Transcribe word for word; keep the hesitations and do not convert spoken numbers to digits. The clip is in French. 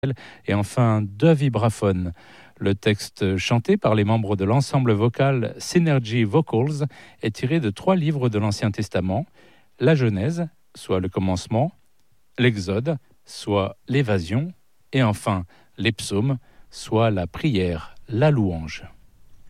et enfin deux vibraphones. Le texte chanté par les membres de l'ensemble vocal Synergy Vocals est tiré de trois livres de l'Ancien Testament, la Genèse, soit le commencement, l'Exode, soit l'évasion, et enfin les psaumes, soit la prière, la louange.